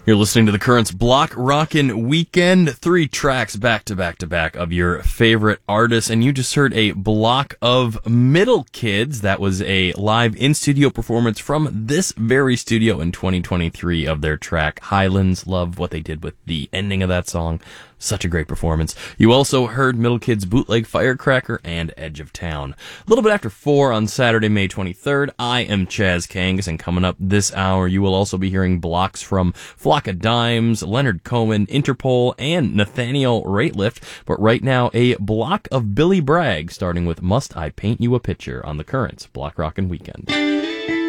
You're listening to the Currents Block Rockin' Weekend. 3 tracks back to back to back of your favorite artists. And you just heard a block of Middle Kids. That was a live in-studio performance from this very studio in 2023 of their track Highlands. Love what they did with the ending of that song. Such a great performance. You also heard Middle Kids' Bootleg Firecracker and Edge of Town. A little bit after 4 on Saturday, May 23rd, I am Chaz Kangas, and coming up this hour, you will also be hearing blocks from Flock of Dimes, Leonard Cohen, Interpol, and Nathaniel Rateliff. But right now, a block of Billy Bragg, starting with Must I Paint You a Picture on the Currents Block Rockin' Weekend.